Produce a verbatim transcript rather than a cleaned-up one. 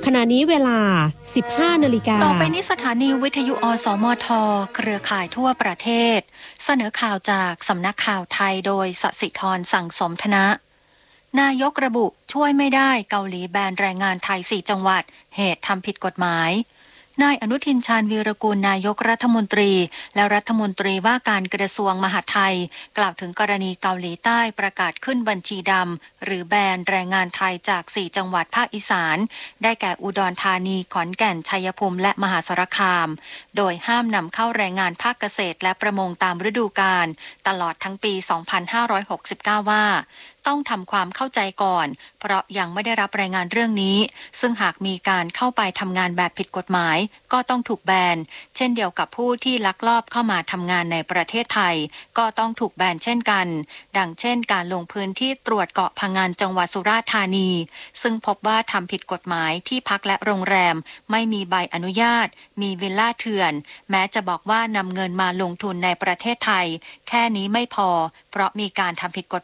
ขณะนี้เวลา สิบห้า นาฬิกาต่อไปนี้สถานีวิทยุอสมทเครือข่ายทั่วประเทศเสนอข่าวจากสำนักข่าวไทยโดยสศิธรสั่งสมธนะนายกระบุช่วยไม่ได้เกาหลีแบนแรงงานไทยสี่จังหวัดเหตุทำผิดกฎหมายนายอนุทินชาญวีรกูลนายกรัฐมนตรีและรัฐมนตรีว่าการกระทรวงมหาดไทยกล่าวถึงกรณีเกาหลีใต้ประกาศขึ้นบัญชีดำหรือแบนแรงงานไทยจากสี่จังหวัดภาคอีสานได้แก่อุดรธานีขอนแก่นชัยภูมิและมหาสารคามโดยห้ามนำเข้าแรงงานภาคเกษตรและประมงตามฤดูกาลตลอดทั้งปี สองพันห้าร้อยหกสิบเก้า ว่าต้องทำความเข้าใจก่อนเพราะยังไม่ได้รับรายงานเรื่องนี้ซึ่งหากมีการเข้าไปทำงานแบบผิดกฎหมายก็ต้องถูกแบนเช่นเดียวกับผู้ที่ลักลอบเข้ามาทำงานในประเทศไทยก็ต้องถูกแบนเช่นกันดังเช่นการลงพื้นที่ตรวจเกาะพังงานจังหวัดสุราษฎร์ธานีซึ่งพบว่าทำผิดกฎหมายที่พักและโรงแรมไม่มีใบอนุญาตมีวิลล่าเถื่อนแม้จะบอกว่านำเงินมาลงทุนในประเทศไทยแค่นี้ไม่พอเพราะมีการทำผิดกฎ